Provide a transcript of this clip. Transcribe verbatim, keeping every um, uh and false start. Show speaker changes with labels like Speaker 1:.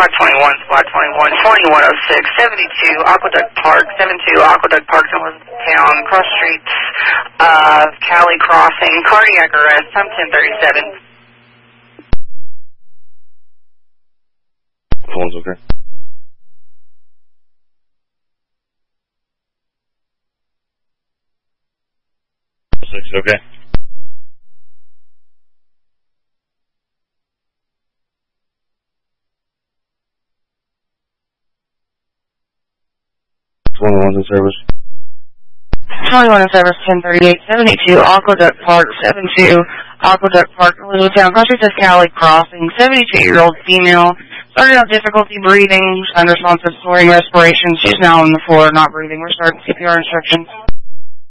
Speaker 1: Squad twenty-one, Squad twenty-one, twenty-one oh six, seventy-two, Aqueduct Park, seventy-two, Aqueduct Park, Town, cross streets of Cali Crossing, cardiac arrest, time ten thirty-seven.
Speaker 2: Phone's okay. Six, okay. twenty-one in service.
Speaker 3: twenty-one in service, ten thirty-eight, seventy-two, Aqueduct Park, seventy-two, Aqueduct Park, Little Town, cross streets of Cali Crossing, seventy-two-year-old female, started out difficulty breathing, unresponsive, snoring, respiration. She's now on the floor, not breathing. We're starting C P R instructions.